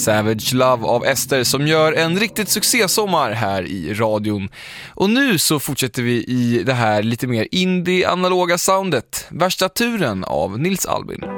Savage Love av Ester som gör en riktigt succésommar här i radion. Och nu så fortsätter vi i det här lite mer indie-analoga soundet. Värsta turen av Nils Albin.